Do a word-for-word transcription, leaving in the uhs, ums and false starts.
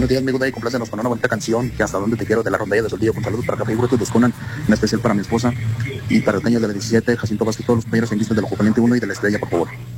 Buenos días, amigo Day, complácenos con una bonita canción, que hasta donde te quiero, de la rondalla de Soldillo, con saludos para Café y Brutos Desconan, en especial para mi esposa, y para el Taño de la diecisiete, Jacinto Vázquez, todos los compañeros en listas de la Ocupa veintiuno y de la Estrella, por favor.